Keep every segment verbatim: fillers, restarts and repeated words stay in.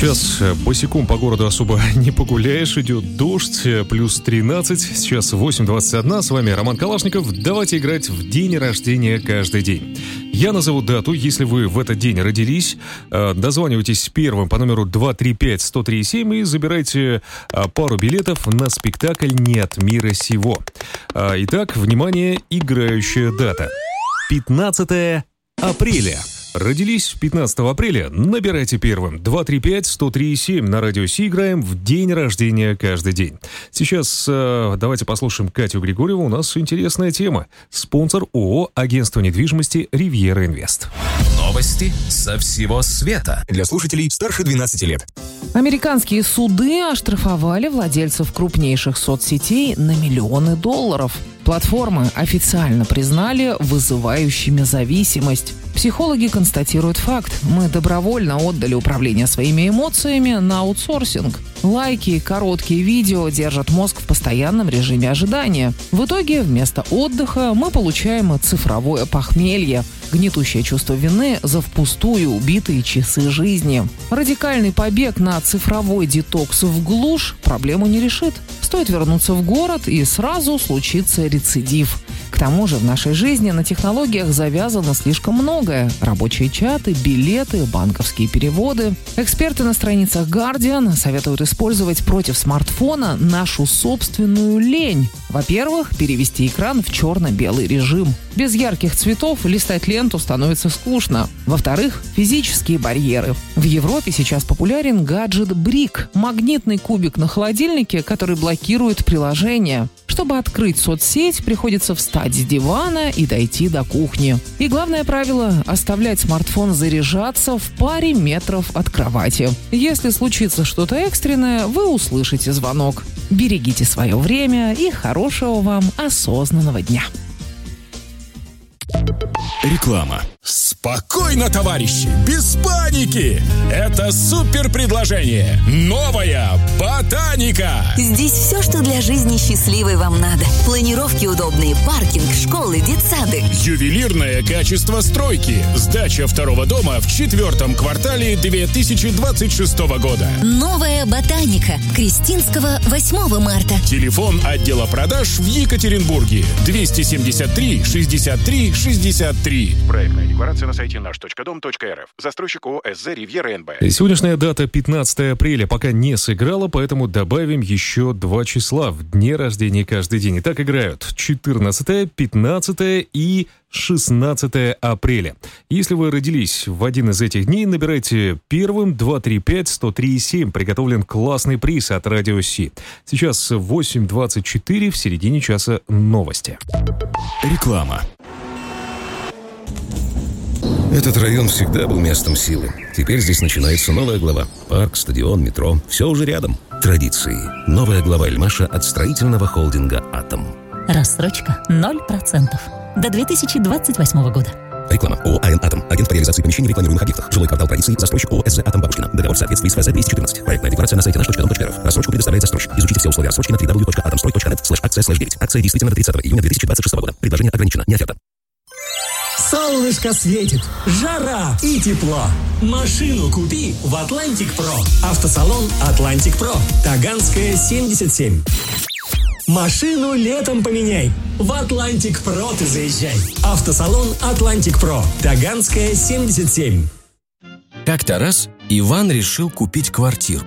Сейчас босиком по городу особо не погуляешь, идет дождь, плюс тринадцать, сейчас восемь двадцать один, с вами Роман Калашников. Давайте играть в день рождения каждый день. Я назову дату, если вы в этот день родились, дозванивайтесь первым по номеру два три пять сто три семь и забирайте пару билетов на спектакль «Не от мира сего». Итак, внимание, играющая дата. пятнадцатое апреля. Родились пятнадцатого апреля? Набирайте первым. два три пять сто три семь. На радио Си играем в день рождения каждый день. Сейчас э, давайте послушаем Катю Григорьеву. У нас интересная тема. Спонсор ООО «Агентство недвижимости Ривьера Инвест». Новости со всего света. Для слушателей старше двенадцати лет. Американские суды оштрафовали владельцев крупнейших соцсетей на миллионы долларов. Платформы официально признали вызывающими зависимость. Психологи констатируют факт. Мы добровольно отдали управление своими эмоциями на аутсорсинг. Лайки и короткие видео держат мозг в постоянном режиме ожидания. В итоге вместо отдыха мы получаем цифровое похмелье, гнетущее чувство вины за впустую убитые часы жизни. Радикальный побег на цифровой детокс в глушь проблему не решит. Стоит вернуться в город, и сразу случится рецидив. К тому же в нашей жизни на технологиях завязано слишком многое. Рабочие чаты, билеты, банковские переводы. Эксперты на страницах Guardian советуют использовать против смартфона нашу собственную лень. Во-первых, перевести экран в черно-белый режим. Без ярких цветов листать ленту становится скучно. Во-вторых, физические барьеры. В Европе сейчас популярен гаджет Brick – магнитный кубик на холодильнике, который блокирует приложения. Чтобы открыть соцсеть, приходится встать с дивана и дойти до кухни. И главное правило – оставлять смартфон заряжаться в паре метров от кровати. Если случится что-то экстренное, вы услышите звонок. Берегите свое время и хорошего вам осознанного дня. Реклама. Спокойно, товарищи, без паники! Это супер предложение. Новая ботаника. Здесь все, что для жизни счастливой вам надо. Планировки удобные, паркинг, школы, детсады. Ювелирное качество стройки. Сдача второго дома в четвертом квартале две тысячи двадцать шестого года. Новая ботаника. Крестинского, восьмого марта. Телефон отдела продаж в Екатеринбурге. двести семьдесят три шестьдесят три шестьдесят три. Проектная декларация на сайте наш точка дом точка эр эф. Застройщик ООО СЗ «Ривьера эн бэ». Сегодняшняя дата пятнадцатое апреля пока не сыграла, поэтому добавим еще два числа в дне рождения каждый день. Итак, играют четырнадцатое, пятнадцатое и шестнадцатое апреля. Если вы родились в один из этих дней, набирайте первым два три пять сто три семь. Приготовлен классный приз от радио Си. Сейчас восемь двадцать четыре, в середине часа новости. Реклама. Этот район всегда был местом силы. Теперь здесь начинается новая глава. Парк, стадион, метро. Все уже рядом. Традиции. Новая глава Эльмаша от строительного холдинга «Атом». Рассрочка ноль процентов. До две тысячи двадцать восьмого года. Реклама. ООО «АН Атом». Агент по реализации помещений в рекламируемых объектах. Жилой квартал традиций. Застройщик ООО СЗ «Атом Бабушкина». Договор в соответствии с ФЗ двести четырнадцать. Проектная декларация на сайте наш точка дом точка эр эф. Рассрочку предоставляет застройщик. Изучите все условия рассрочки на дабл ю дабл ю дабл ю точка атомстрой точка нет слэш акция слэш девять. Акция действительно до тридцатого июня две тысячи двадцать шестого года. Предложение ограничено. Не оферта. Солнышко светит, жара и тепло. Машину купи в Atlantic Pro. Автосалон Atlantic Pro. Таганская, семьдесят семь. Машину летом поменяй. В Atlantic Pro ты заезжай. Автосалон Atlantic Pro. Таганская, семьдесят семь. Как-то раз Иван решил купить квартиру.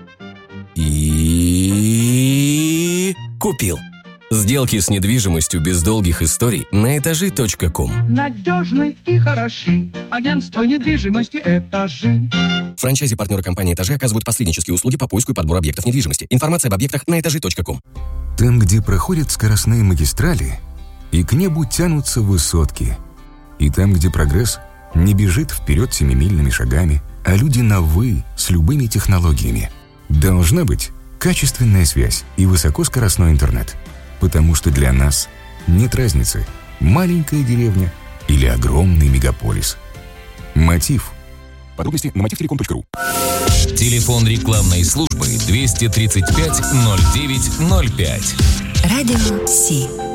И купил. Сделки с недвижимостью без долгих историй на этажи точка ком. Надежны и хороши. Агентство недвижимости «Этажи». Франчайзи-партнеры компании «Этажи» оказывают посреднические услуги по поиску и подбору объектов недвижимости. Информация об объектах на этажи точка ком. Там, где проходят скоростные магистрали, и к небу тянутся высотки. И там, где прогресс не бежит вперед семимильными шагами, а люди на «вы» с любыми технологиями. Должна быть качественная связь и высокоскоростной интернет. Потому что для нас нет разницы, маленькая деревня или огромный мегаполис. Мотив. Подробности на мотив телеком точка ру. Телефон рекламной службы двести тридцать пять ноль девять ноль пять. Радио Си.